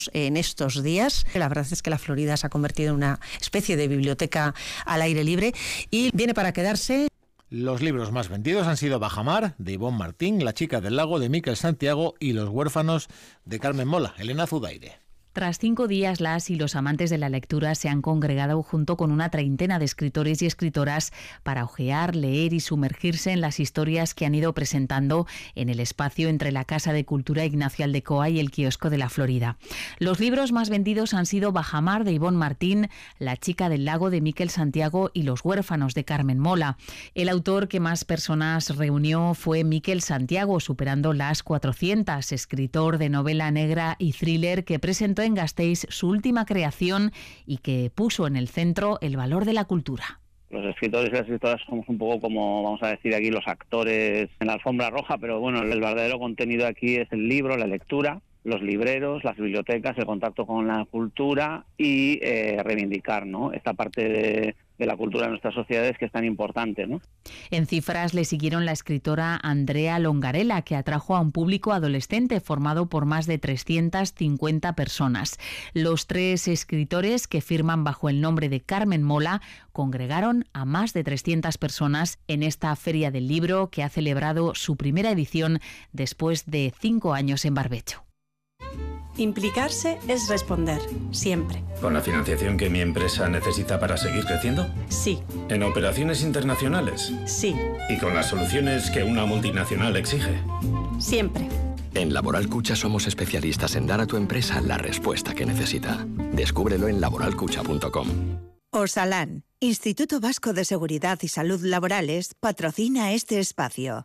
en estos días. La verdad es que la Florida se ha convertido en una especie de biblioteca al aire libre y viene para quedarse. Los libros más vendidos han sido Bajamar, de Ivonne Martín, La chica del lago, de Miquel Santiago, y Los huérfanos, de Carmen Mola. Elena Zudaire. Tras 5 días, las y los amantes de la lectura se han congregado junto con una treintena de escritores y escritoras para hojear, leer y sumergirse en las historias que han ido presentando en el espacio entre la Casa de Cultura Ignacio Aldecoa y el Kiosco de la Florida. Los libros más vendidos han sido Bajamar, de Ivonne Martín, La chica del lago, de Miquel Santiago, y Los huérfanos, de Carmen Mola. El autor que más personas reunió fue Miquel Santiago, superando las 400, escritor de novela negra y thriller que presentó en Gasteiz su última creación y que puso en el centro el valor de la cultura. Los escritores y las escritoras somos un poco como, vamos a decir aquí, los actores en la alfombra roja, pero bueno, el verdadero contenido aquí es el libro, la lectura, los libreros, las bibliotecas, el contacto con la cultura y reivindicar, ¿no?, esta parte de la cultura de nuestras sociedades que es tan importante, ¿no? En cifras le siguieron la escritora Andrea Longarella, que atrajo a un público adolescente formado por más de 350 personas. Los 3 escritores, que firman bajo el nombre de Carmen Mola, congregaron a más de 300 personas en esta Feria del Libro, que ha celebrado su primera edición después de 5 años en Barbecho. Implicarse es responder, siempre. ¿Con la financiación que mi empresa necesita para seguir creciendo? Sí. ¿En operaciones internacionales? Sí. ¿Y con las soluciones que una multinacional exige? Siempre. En Laboral Cucha somos especialistas en dar a tu empresa la respuesta que necesita. Descúbrelo en laboralcucha.com. Osalan, Instituto Vasco de Seguridad y Salud Laborales, patrocina este espacio.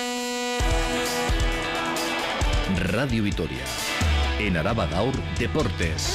Radio Vitoria. En Araba Gaur, Deportes.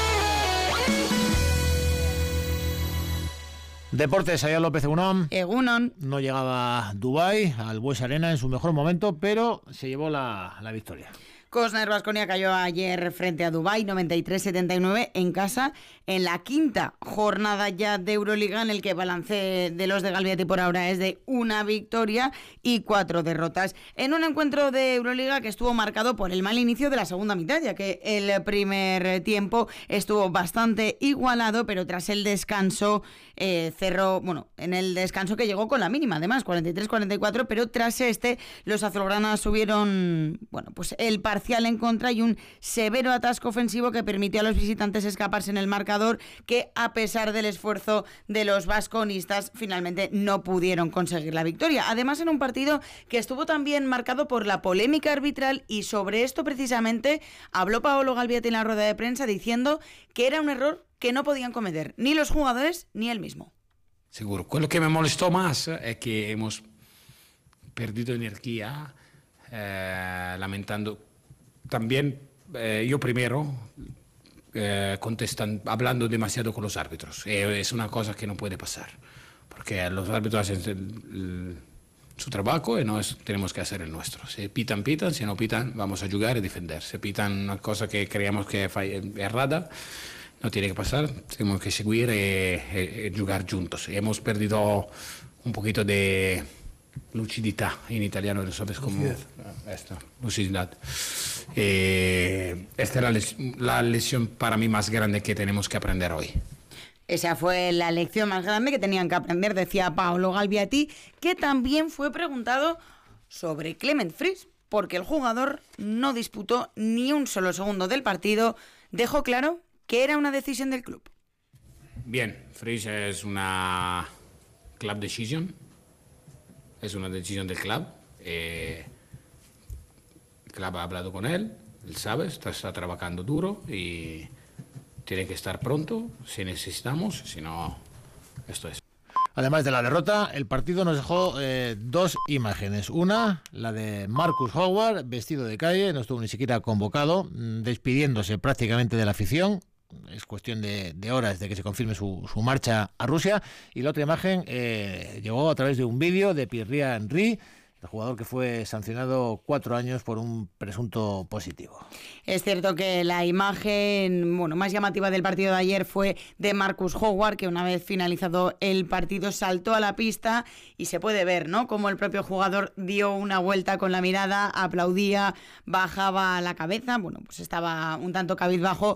Deportes, Ayala López, Egunon. Egunon. No llegaba Dubái al Bues Arena en su mejor momento, pero se llevó la victoria. Cosner Baskonia cayó ayer frente a Dubái, 93-79 en casa, en la 5ª jornada ya de Euroliga, en el que el balance de los de Galbiati por ahora es de 1 victoria y 4 derrotas. En un encuentro de Euroliga que estuvo marcado por el mal inicio de la segunda mitad, ya que el primer tiempo estuvo bastante igualado, pero tras el descanso cerró, en el descanso que llegó con la mínima, además, 43-44, pero tras los azulgranas subieron, pues el parcial en contra y un severo atasco ofensivo que permitió a los visitantes escaparse en el marcador, que a pesar del esfuerzo de los vasconistas finalmente no pudieron conseguir la victoria. Además, en un partido que estuvo también marcado por la polémica arbitral, y sobre esto precisamente habló Paolo Galbiati en la rueda de prensa diciendo que era un error que no podían cometer ni los jugadores ni él mismo. Seguro. Quello que me molestó más es que hemos perdido energía lamentando. También yo primero contestan hablando demasiado con los árbitros. Es una cosa que no puede pasar, porque los árbitros hacen su trabajo y nosotros tenemos que hacer el nuestro. Si pitan, pitan, si no pitan, vamos a jugar y defender. Si pitan una cosa que creemos que es errada, no tiene que pasar, tenemos que seguir y jugar juntos. Y hemos perdido un poquito de lucididad, en italiano, ¿no sabes cómo? Lucididad. Esta era la lección para mí más grande que tenemos que aprender hoy. Esa fue la lección más grande que tenían que aprender, decía Paolo Galbiati, que también fue preguntado sobre Clement Fries, porque el jugador no disputó ni un solo segundo del partido. Dejó claro que era una decisión del club. Bien, Fries es una club decision. Es una decisión del club. El club ha hablado con él sabe, está trabajando duro y tiene que estar pronto si necesitamos, si no, esto es. Además de la derrota, el partido nos dejó 2 imágenes. Una, la de Marcus Howard, vestido de calle, no estuvo ni siquiera convocado, despidiéndose prácticamente de la afición. Es cuestión de horas de que se confirme su marcha a Rusia. Y la otra imagen llegó a través de un vídeo de Pierre Henry, el jugador que fue sancionado 4 años por un presunto positivo. Es cierto que la imagen más llamativa del partido de ayer fue de Marcus Howard, que una vez finalizado el partido saltó a la pista y se puede ver, ¿no?, cómo el propio jugador dio una vuelta con la mirada, aplaudía, bajaba la cabeza, pues estaba un tanto cabizbajo